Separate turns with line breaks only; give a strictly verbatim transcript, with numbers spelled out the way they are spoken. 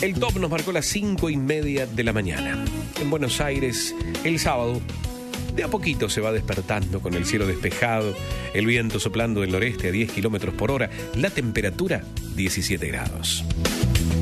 El top nos marcó las cinco y media de la mañana. En Buenos Aires, el sábado, de a poquito se va despertando con el cielo despejado, el viento soplando del noreste a diez kilómetros por hora, la temperatura diecisiete grados.